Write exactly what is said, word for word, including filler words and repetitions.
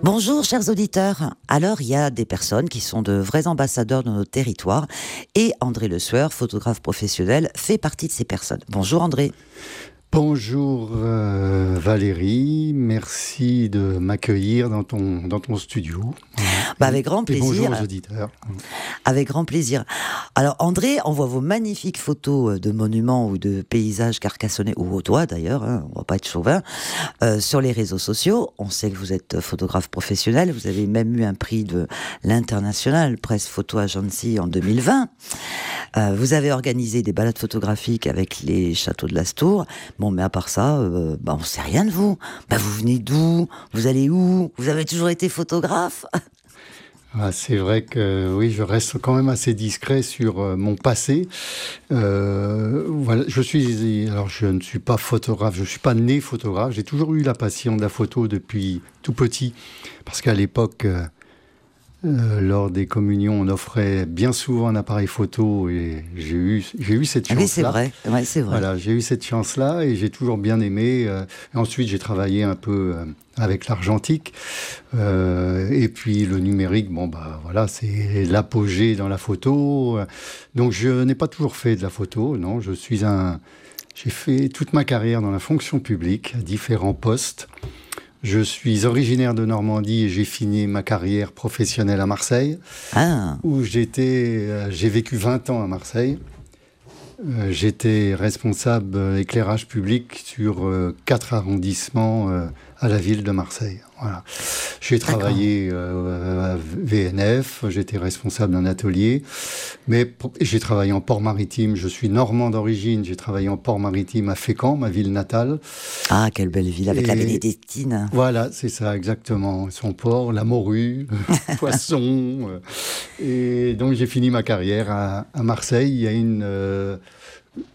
Bonjour chers auditeurs. Alors il y a des personnes qui sont de vrais ambassadeurs de notre territoire et André Le Sueur, photographe professionnel, fait partie de ces personnes. Bonjour André. Bonjour euh, Valérie, merci de m'accueillir dans ton, dans ton studio. Bah avec grand Et plaisir. bonjour aux auditeurs. Avec grand plaisir. Alors André, on voit vos magnifiques photos de monuments ou de paysages carcassonnais, ou au doigt d'ailleurs, hein, on va pas être chauvin, euh, sur les réseaux sociaux. On sait que vous êtes photographe professionnel, vous avez même eu un prix de l'International Press Photo Agency en deux mille vingt. Euh, vous avez organisé des balades photographiques avec les châteaux de Lastours. Bon, mais à part ça, euh, bah, on sait rien de vous. Bah, vous venez d'où? Vous allez où? Vous avez toujours été photographe? Ah, c'est vrai que oui, je reste quand même assez discret sur euh, mon passé. Euh, voilà, je suis, alors je ne suis pas photographe, je suis pas né photographe. J'ai toujours eu la passion de la photo depuis tout petit, parce qu'à l'époque, euh, euh, lors des communions, on offrait bien souvent un appareil photo et j'ai eu, j'ai eu cette chance-là. Oui, c'est vrai. Ouais, c'est vrai. Voilà, j'ai eu cette chance-là et j'ai toujours bien aimé. Euh, et ensuite, j'ai travaillé un peu euh, avec l'argentique. Euh, et puis, le numérique, bon, bah voilà, c'est l'apogée dans la photo. Donc, je n'ai pas toujours fait de la photo, non. Je suis un... J'ai fait toute ma carrière dans la fonction publique, à différents postes. Je suis originaire de Normandie et j'ai fini ma carrière professionnelle à Marseille, Ah. où j'étais, euh, j'ai vécu vingt ans à Marseille. Euh, j'étais responsable euh, éclairage public sur euh, quatre arrondissements euh, à la ville de Marseille. Voilà. J'ai travaillé euh, à V N F, j'étais responsable d'un atelier, mais pour, j'ai travaillé en port maritime. Je suis normand d'origine, j'ai travaillé en port maritime à Fécamp, ma ville natale. Ah, quelle belle ville, avec Et la Bénédictine. Voilà, c'est ça, exactement. Son port, la morue, poisson. Euh, et donc, j'ai fini ma carrière à, à Marseille. Il y a une, euh,